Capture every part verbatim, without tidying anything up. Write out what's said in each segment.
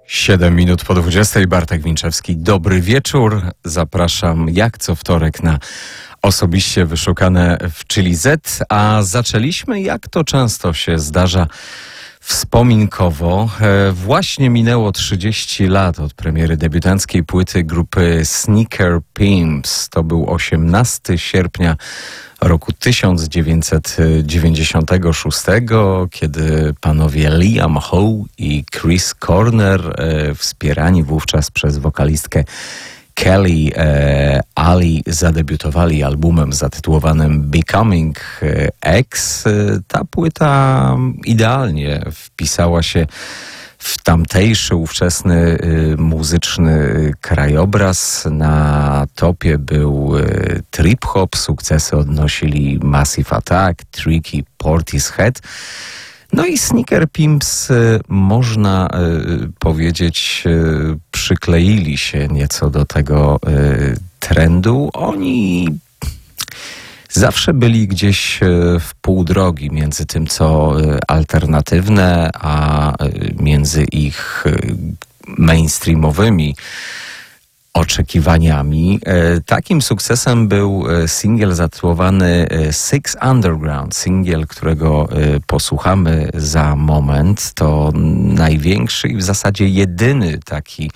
Siedem minut po dwudziestej. Bartek Winczewski. Dobry wieczór. Zapraszam jak co wtorek na osobiście wyszukane w Chili Z, a zaczęliśmy, jak to często się zdarza, wspominkowo. Właśnie minęło trzydzieści lat od premiery debiutanckiej płyty grupy Sneaker Pimps. To był osiemnastego sierpnia roku tysiąc dziewięćset dziewięćdziesiątego szóstego, kiedy panowie Liam Howe i Chris Corner, e, wspierani wówczas przez wokalistkę Kelly e, Ali, zadebiutowali albumem zatytułowanym Becoming X. E, ta płyta idealnie wpisała się w tamtejszy, ówczesny y, muzyczny krajobraz. Na topie y, trip-hop, sukcesy odnosili Massive Attack, Tricky, Portishead. No i Sneaker Pimps, y, można y, powiedzieć, y, przykleili się nieco do tego y, trendu. Oni zawsze byli gdzieś w pół drogi między tym, co alternatywne, a między ich mainstreamowymi oczekiwaniami. Takim sukcesem był singiel zatytułowany Six Underground, singiel, którego posłuchamy za moment. To największy i w zasadzie jedyny taki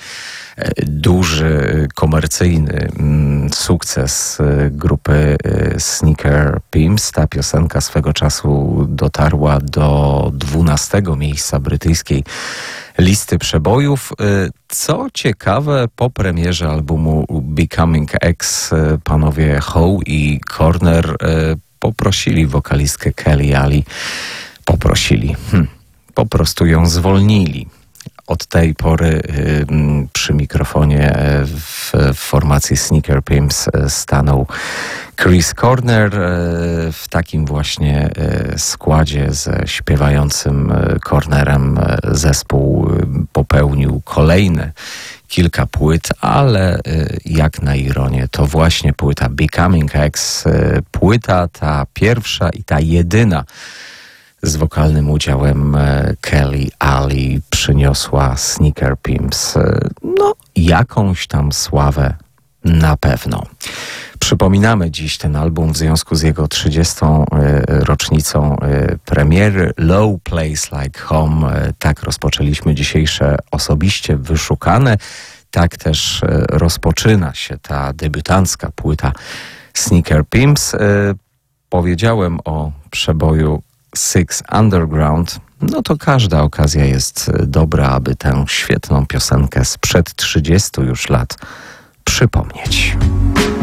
duży, komercyjny sukces grupy Sneaker Pimps. Ta piosenka swego czasu dotarła do dwunastego miejsca brytyjskiej listy przebojów. Co ciekawe, po premierze albumu Becoming X panowie Howe i Corner poprosili wokalistkę Kelly Ali, poprosili, hm, po prostu ją zwolnili. Od tej pory y, przy mikrofonie w, w formacji Sneaker Pimps stanął Chris Corner. Y, w takim właśnie y, składzie ze śpiewającym Cornerem zespół popełnił kolejne kilka płyt, ale y, jak na ironię, to właśnie płyta Becoming X, y, płyta ta pierwsza i ta jedyna z wokalnym udziałem Kelly Ali przyniosła Sneaker Pimps no jakąś tam sławę na pewno. Przypominamy dziś ten album w związku z jego trzydziestą rocznicą premiery. Low Place Like Home. Tak rozpoczęliśmy dzisiejsze osobiście wyszukane. Tak też rozpoczyna się ta debiutancka płyta Sneaker Pimps. Powiedziałem o przeboju Six Underground, no to każda okazja jest dobra, aby tę świetną piosenkę sprzed trzydziestu już lat przypomnieć.